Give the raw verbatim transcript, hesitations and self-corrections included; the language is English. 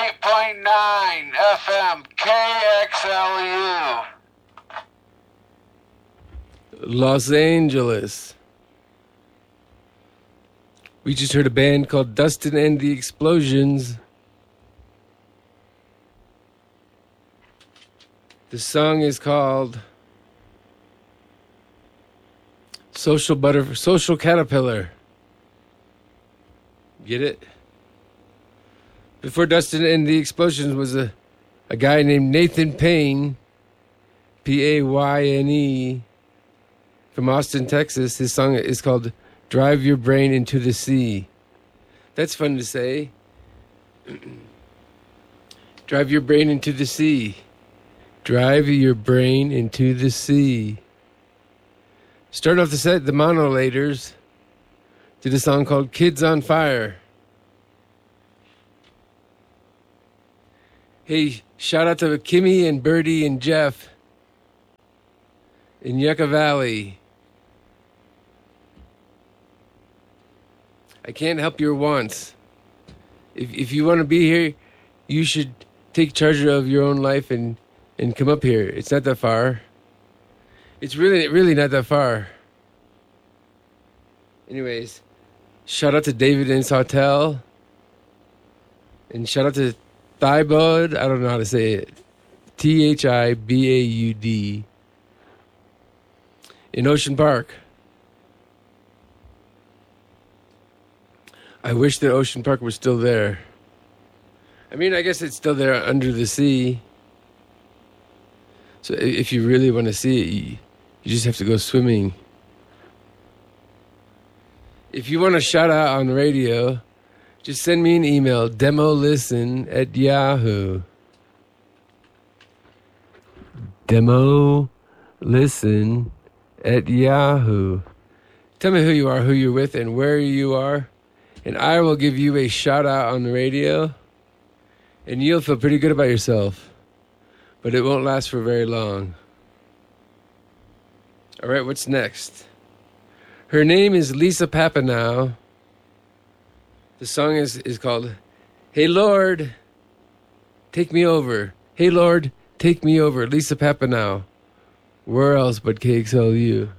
eight point nine F M K X L U. Los Angeles. We just heard a band called Dustin and the Explosions. The song is called Social Butter Social Caterpillar. Get it? Before Dustin and the Explosions was a, a guy named Nathan Payne, P A Y N E, from Austin, Texas. His song is called Drive Your Brain into the Sea. That's fun to say. Drive your brain into the sea. Drive your brain into the sea. Start off the set, the Monolators did a song called Kids on Fire. Hey, shout out to Kimmy and Birdie and Jeff in Yucca Valley. I can't help your wants. If if you want to be here, you should take charge of your own life and, and come up here. It's not that far. It's really, really not that far. Anyways, shout out to David and Sautel. And shout out to Thibud. I don't know how to say it. T H I B A U D. In Ocean Park. I wish that Ocean Park was still there. I mean, I guess it's still there under the sea. So if you really want to see it, you, you just have to go swimming. If you want to shout out on the radio, just send me an email, demolisten at Yahoo. Demolisten at Yahoo. Tell me who you are, who you're with, and where you are. And I will give you a shout out on the radio. And you'll feel pretty good about yourself. But it won't last for very long. All right, what's next? Her name is Lisa Papanow. The song is, is called Hey Lord, Take Me Over. Hey Lord, Take Me Over. Lisa Papanow. Where else but K X L U?